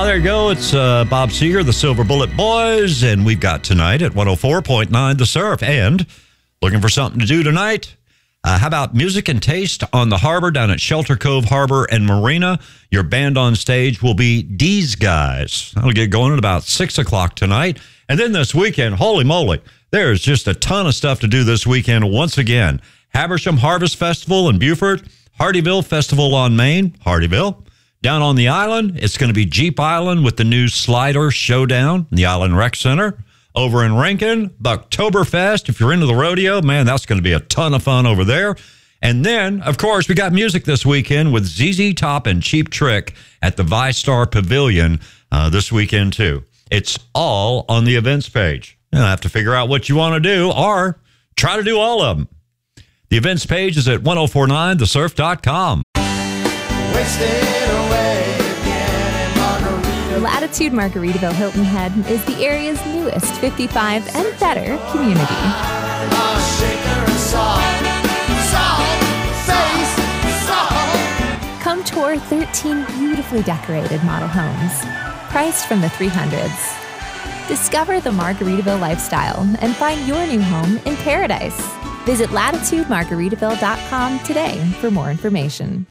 there you go. It's Bob Seger, the Silver Bullet Boys, and we've got tonight at 104.9 The Surf. And looking for something to do tonight? How about music and taste on the harbor down at Shelter Cove Harbor and Marina? Your band on stage will be These Guys. That'll get going at about 6 o'clock tonight. And then this weekend, holy moly, there's just a ton of stuff to do this weekend once again. Habersham Harvest Festival in Beaufort, Hardyville Festival on Main, Hardyville. Down on the island, it's going to be Jeep Island with the new Slider Showdown in the Island Rec Center. Over in Rankin, Bucktoberfest. If you're into the rodeo, man, that's going to be a ton of fun over there. And then, of course, we got music this weekend with ZZ Top and Cheap Trick at the ViStar Pavilion this weekend, too. It's all on the events page. You'll have to figure out what you want to do or try to do all of them. The events page is at 1049thesurf.com. Latitude Margaritaville Hilton Head is the area's newest 55 and better community. Come tour 13 beautifully decorated model homes, priced from the 300s. Discover the Margaritaville lifestyle and find your new home in paradise. Visit latitudemargaritaville.com today for more information.